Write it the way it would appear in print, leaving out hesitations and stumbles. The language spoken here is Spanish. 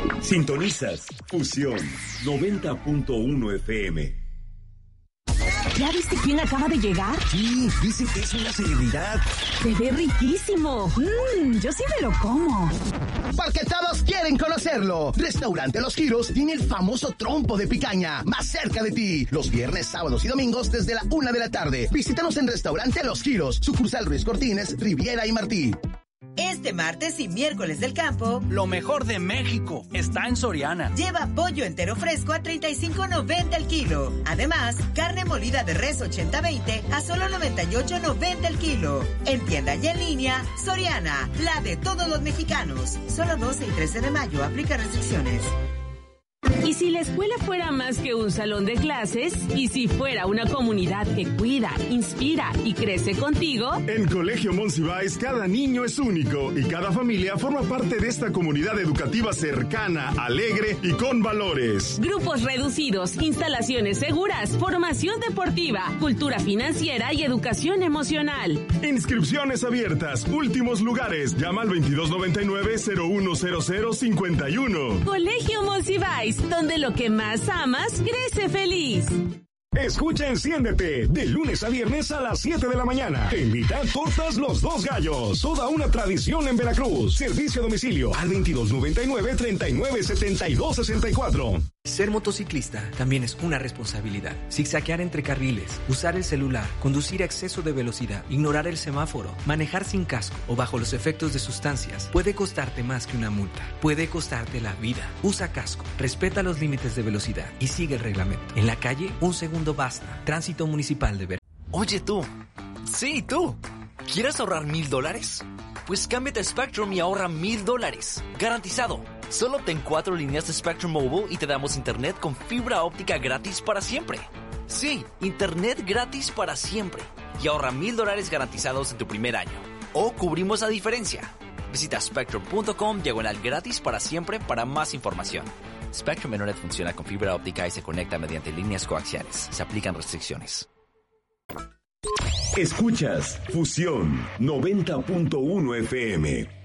Sintonizas Fusión 90.1 FM. ¿Ya viste quién acaba de llegar? Sí, dicen que es una celebridad. Se ve riquísimo. Yo sí me lo como. Porque todos quieren conocerlo. Restaurante Los Giros tiene el famoso trompo de picaña, más cerca de ti. Los viernes, sábados y domingos desde la 1 de la tarde. Visítanos en Restaurante Los Giros, sucursal Ruiz Cortines, Riviera y Martí. Este martes y miércoles del campo, lo mejor de México está en Soriana. Lleva pollo entero fresco a $35.90 el kilo. Además, carne molida de res 80-20 a solo $98.90 el kilo. En tienda y en línea, Soriana, la de todos los mexicanos. Solo 12 y 13 de mayo, aplica restricciones. ¿Y si la escuela fuera más que un salón de clases? ¿Y si fuera una comunidad que cuida, inspira y crece contigo? En Colegio Monsiváis cada niño es único y cada familia forma parte de esta comunidad educativa cercana, alegre y con valores. Grupos reducidos, instalaciones seguras, formación deportiva, cultura financiera y educación emocional. Inscripciones abiertas, últimos lugares. Llama al 2299-010051. Colegio Monsiváis, donde lo que más amas crece feliz. Escucha Enciéndete, de lunes a viernes a las 7 de la mañana. Te invita Tortas Los Dos Gallos, toda una tradición en Veracruz. Servicio a domicilio al 2299-397264. Ser motociclista también es una responsabilidad. Zigzaguear entre carriles, usar el celular, conducir a exceso de velocidad, ignorar el semáforo, manejar sin casco o bajo los efectos de sustancias puede costarte más que una multa. Puede costarte la vida. Usa casco, respeta los límites de velocidad y sigue el reglamento. En la calle, un segundo basta. Tránsito Municipal de Veracruz. Oye tú. Sí, tú. ¿Quieres ahorrar $1,000? Pues cámbiate a Spectrum y ahorra $1,000. Garantizado. Solo obtén 4 líneas de Spectrum Mobile y te damos internet con fibra óptica gratis para siempre. Sí, internet gratis para siempre. Y ahorra $1,000 garantizados en tu primer año. O cubrimos la diferencia. Visita spectrum.com/gratis para siempre para más información. Spectrum Internet funciona con fibra óptica y se conecta mediante líneas coaxiales. Se aplican restricciones. Escuchas Fusión 90.1 FM.